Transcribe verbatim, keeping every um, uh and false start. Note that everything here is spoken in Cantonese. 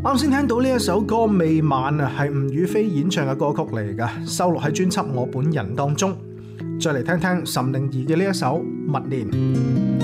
啱先聽到呢一首歌《未晚》啊，係吳雨霏演唱嘅歌曲嚟㗎，收錄喺專輯《我本人》當中。再嚟聽聽岑寧兒嘅呢一首《勿念》。